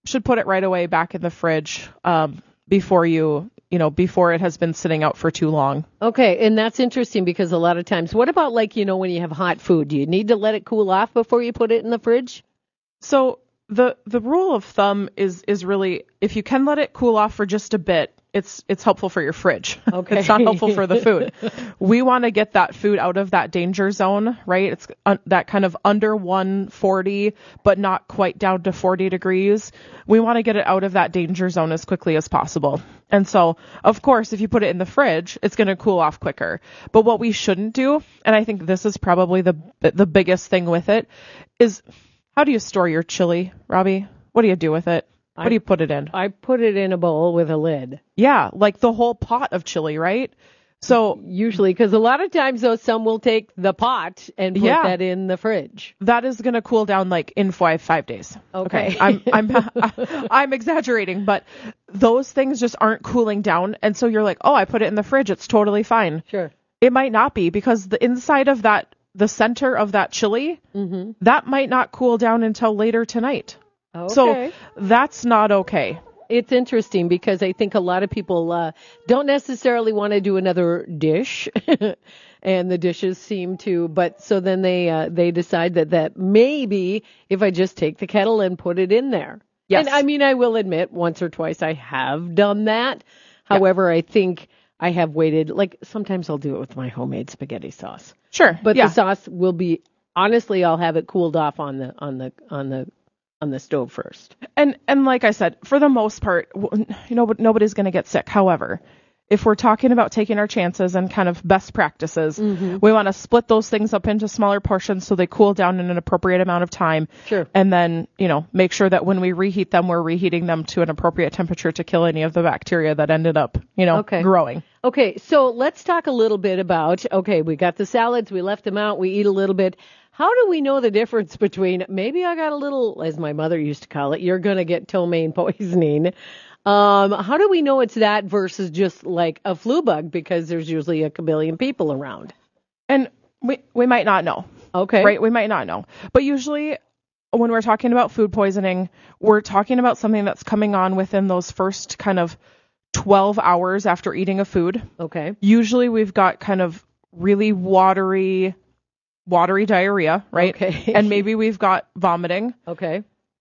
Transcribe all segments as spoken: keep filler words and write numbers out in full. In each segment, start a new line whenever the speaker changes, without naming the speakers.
should put it right away back in the fridge um, before you, you know, before it has been sitting out for too long.
Okay, and that's interesting because a lot of times, what about like, you know, when you have hot food, do you need to let it cool off before you put it in the fridge?
So the the rule of thumb is is really, if you can let it cool off for just a bit, it's it's helpful for your fridge.
Okay.
It's not helpful for the food. We want to get that food out of that danger zone, right? It's uh, that kind of under one forty, but not quite down to forty degrees. We want to get it out of that danger zone as quickly as possible. And so, of course, if you put it in the fridge, it's going to cool off quicker. But what we shouldn't do, and I think this is probably the the biggest thing with it, is how do you store your chili, Robbie? What do you do with it? What
I,
do you put it in?
I put it in a bowl with a lid.
Yeah, like the whole pot of chili, right? So
usually, because a lot of times, though, some will take the pot and put
yeah,
that in the fridge.
That is going to cool down like in five five days.
Okay,
okay. I'm I'm I'm exaggerating, but those things just aren't cooling down, and so you're like, oh, I put it in the fridge, it's totally fine.
Sure,
it might not be, because the inside of that, the center of that chili,
mm-hmm.
that might not cool down until later tonight.
Okay.
So that's not okay.
It's interesting because I think a lot of people uh, don't necessarily want to do another dish, and the dishes seem to. But so then they uh, they decide that that maybe if I just take the kettle and put it in there.
Yes.
And I mean, I will admit once or twice I have done that. However, yeah. I think I have waited. Like sometimes I'll do it with my homemade spaghetti sauce.
Sure.
But
yeah.
the sauce will be, honestly, I'll have it cooled off on the on the on the. on the stove first.
And and like I said, for the most part, you know, nobody's going to get sick. However, if we're talking about taking our chances and kind of best practices, mm-hmm. we want to split those things up into smaller portions so they cool down in an appropriate amount of time.
Sure.
And then, you know, make sure that when we reheat them, we're reheating them to an appropriate temperature to kill any of the bacteria that ended up, you know,
okay.
growing.
Okay, so let's talk a little bit about, okay, we got the salads, we left them out, we eat a little bit. How do we know the difference between maybe I got a little, as my mother used to call it, you're going to get ptomaine poisoning. Um, how do we know it's that versus just like a flu bug, because there's usually a kabillion people around?
And we we might not know.
Okay.
Right? We might not know. But usually when we're talking about food poisoning, we're talking about something that's coming on within those first kind of twelve hours after eating a food.
Okay.
Usually we've got kind of really watery... watery diarrhea, right?
Okay.
And maybe we've got vomiting.
Okay.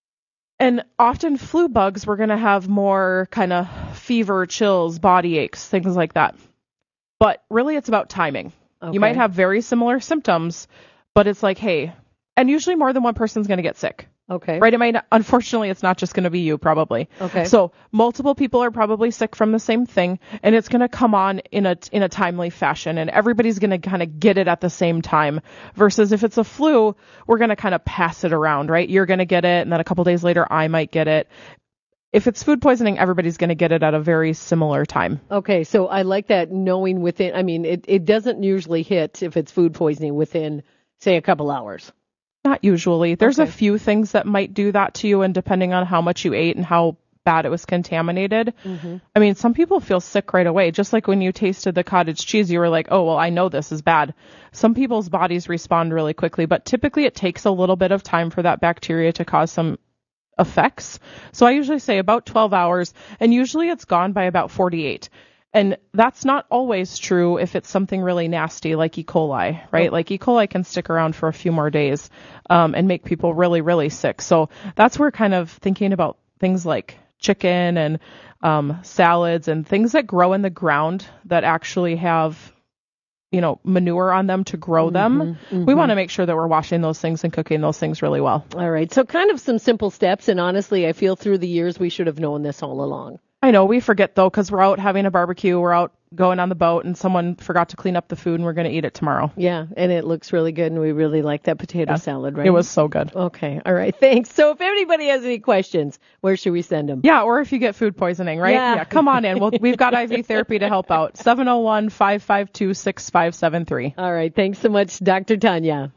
And often flu bugs, we're going to have more kind of fever, chills, body aches, things like that. But really it's about timing.
Okay.
You might have very similar symptoms, but it's like, hey, and usually more than one person's going to get sick.
Okay.
Right? It might not, unfortunately, it's not just going to be you, probably.
Okay.
So multiple people are probably sick from the same thing, and it's going to come on in a in a timely fashion, and everybody's going to kind of get it at the same time. Versus if it's a flu, we're going to kind of pass it around, right? You're going to get it, and then a couple days later, I might get it. If it's food poisoning, everybody's going to get it at a very similar time.
Okay, so I like that, knowing within, I mean, it, it doesn't usually hit if it's food poisoning within, say, a couple hours.
Not usually. There's
okay.
a few things that might do that to you, and depending on how much you ate and how bad it was contaminated. Mm-hmm. I mean, some people feel sick right away. Just like when you tasted the cottage cheese, you were like, oh, well, I know this is bad. Some people's bodies respond really quickly, but typically it takes a little bit of time for that bacteria to cause some effects. So I usually say about twelve hours, and usually it's gone by about forty-eight. And that's not always true if it's something really nasty like E. coli, right? Oh. Like E. coli can stick around for a few more days um, and make people really, really sick. So that's where kind of thinking about things like chicken and um, salads and things that grow in the ground that actually have, you know, manure on them to grow mm-hmm, them. Mm-hmm. We want to make sure that we're washing those things and cooking those things really well.
All right. So kind of some simple steps. And honestly, I feel through the years we should have known this all along.
I know, we forget though, because we're out having a barbecue, we're out going on the boat, and someone forgot to clean up the food, and we're going to eat it tomorrow.
Yeah, and it looks really good, and we really like that potato yeah, salad, right?
It was so good.
Okay, all right, thanks. So if anybody has any questions, where should we send them?
Yeah, or if you get food poisoning, right?
Yeah,
yeah come on in. We'll, we've got I V therapy to help out. seven oh one, five five two, six five seven three.
All right, thanks so much, Doctor Tanya.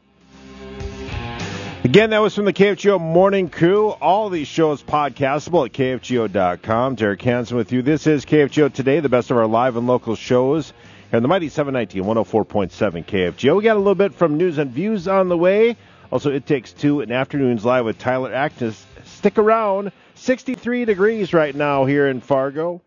Again, that was from the K F G O Morning Crew. All these shows podcastable at K F G O dot com. Derek Hansen with you. This is K F G O Today, the best of our live and local shows here on the mighty seven nineteen, one oh four point seven K F G O. We got a little bit from News and Views on the way. Also, It Takes Two and Afternoons Live with Tyler Ackness. Stick around. sixty-three degrees right now here in Fargo.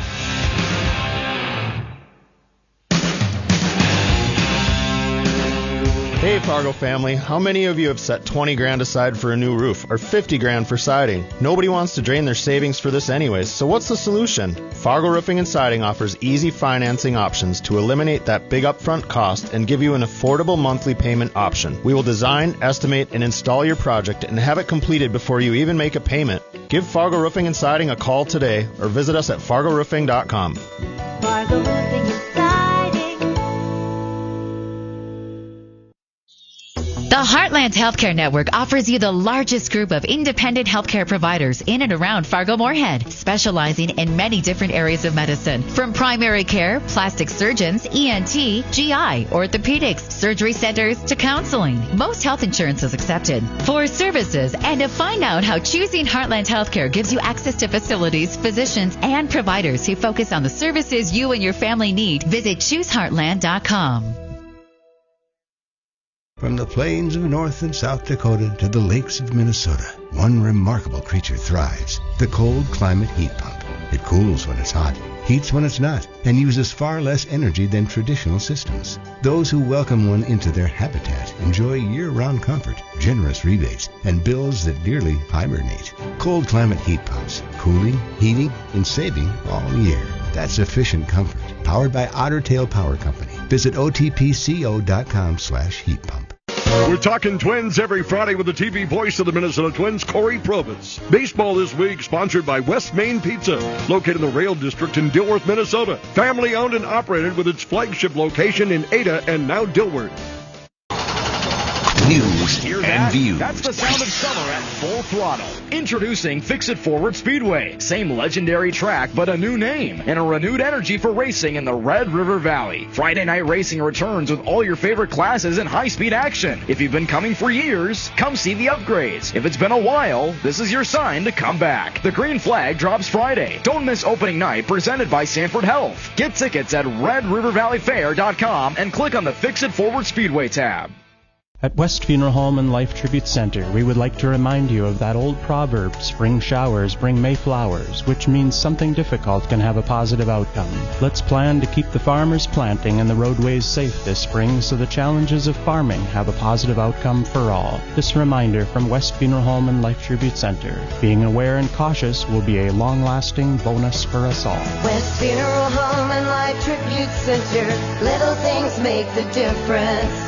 Hey Fargo family, how many of you have set twenty grand aside for a new roof or fifty grand for siding? Nobody wants to drain their savings for this anyways, so what's the solution? Fargo Roofing and Siding offers easy financing options to eliminate that big upfront cost and give you an affordable monthly payment option. We will design, estimate, and install your project and have it completed before you even make a payment. Give Fargo Roofing and Siding a call today or visit us at fargo roofing dot com.
Fargo Roofing and Siding.
The Heartland Healthcare Network offers you the largest group of independent healthcare providers in and around Fargo-Moorhead, specializing in many different areas of medicine, from primary care, plastic surgeons, E N T, G I, orthopedics, surgery centers, to counseling. Most health insurance is accepted. For services and to find out how choosing Heartland Healthcare gives you access to facilities, physicians, and providers who focus on the services you and your family need, visit choose heartland dot com.
From the plains of North and South Dakota to the lakes of Minnesota, one remarkable creature thrives, the cold climate heat pump. It cools when it's hot, heats when it's not, and uses far less energy than traditional systems. Those who welcome one into their habitat enjoy year-round comfort, generous rebates, and bills that nearly hibernate. Cold climate heat pumps, cooling, heating, and saving all year. That's efficient comfort, powered by Otter Tail Power Company. Visit O T P C O dot com slash heat pump.
We're talking Twins every Friday with the T V voice of the Minnesota Twins, Corey Probitz. Baseball this week sponsored by West Main Pizza, located in the Rail District in Dilworth, Minnesota. Family owned and operated with its flagship location in Ada and now Dilworth.
News and views.
That's the sound of summer at full throttle. Introducing Fix-It Forward Speedway. Same legendary track, but a new name and a renewed energy for racing in the Red River Valley. Friday night racing returns with all your favorite classes and high-speed action. If you've been coming for years, come see the upgrades. If it's been a while, this is your sign to come back. The green flag drops Friday. Don't miss opening night, presented by Sanford Health. Get tickets at red river valley fair dot com and click on the Fix-It Forward Speedway tab.
At West Funeral Home and Life Tribute Center, we would like to remind you of that old proverb, spring showers bring May flowers, which means something difficult can have a positive outcome. Let's plan to keep the farmers planting and the roadways safe this spring so the challenges of farming have a positive outcome for all. This reminder from West Funeral Home and Life Tribute Center. Being aware and cautious will be a long-lasting bonus for us all.
West Funeral Home and Life Tribute Center. Little things make the difference.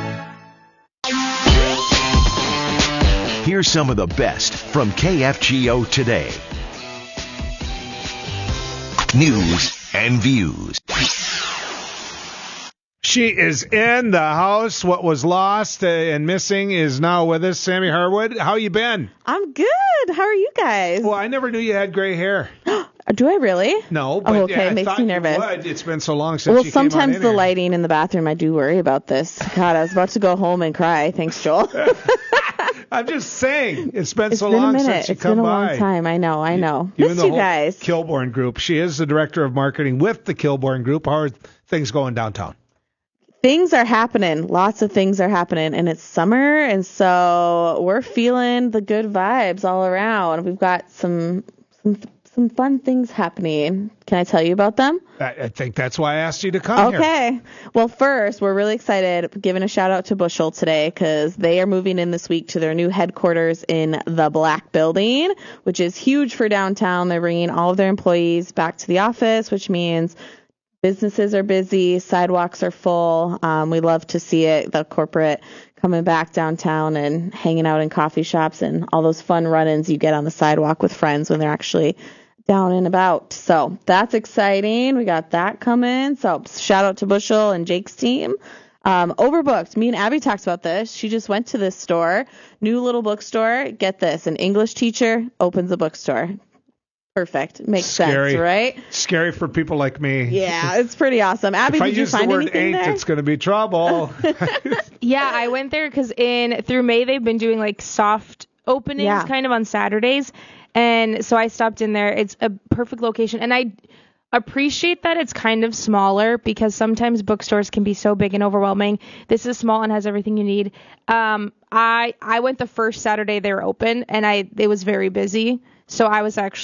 Here's some of the best from K F G O today. News and views.
She is in the house. What was lost and missing is now with us. Sammy Harwood, how you been?
I'm good. How are you guys?
Well, I never knew you had gray hair.
Do I really?
No, but
oh, okay.
yeah, I
it makes
thought
me nervous.
You would. It's been so long since
well,
you came on
sometimes
in
the
here.
lighting in the bathroom, I do worry about this. God, I was about to go home and cry. Thanks, Joel.
I'm just saying, it's been
it's
so
been
long
a minute.
since you
it's
come
been a
by.
long time. I know. I know.
You,
Missed
the
you
whole
guys.
Kilborn Group. She is the director of marketing with the Kilborn Group. How are things going downtown?
Things are happening. Lots of things are happening, and it's summer, and so we're feeling the good vibes all around. We've got some some some fun things happening. Can I tell you about them?
I, I think that's why I asked you to come
okay.
here.
Okay. Well, first, we're really excited, giving a shout out to Bushel today because they are moving in this week to their new headquarters in the Black Building, which is huge for downtown. They're bringing all of their employees back to the office, which means businesses are busy, sidewalks are full. Um, we love to see it, the corporate coming back downtown and hanging out in coffee shops and all those fun run-ins you get on the sidewalk with friends when they're actually down and about. So that's exciting. We got that coming. So shout out to Bushel and Jake's team. Um, overbooked. Me and Abby talked about this. She just went to this store, new little bookstore. Get this, an English teacher opens a bookstore. Perfect. Makes
Scary.
sense, right?
Scary for people like me.
Yeah, it's pretty awesome. Abby,
if I
did you
use
find
the word
anything
ain't,
there?
it's going to be trouble.
Yeah, I went there because in through May they've been doing like soft openings
Yeah.
kind of on Saturdays. And so I stopped in there. It's a perfect location. And I appreciate that it's kind of smaller because sometimes bookstores can be so big and overwhelming. This is small and has everything you need. Um, I I went the first Saturday they were open, and I it was very busy. So I was actually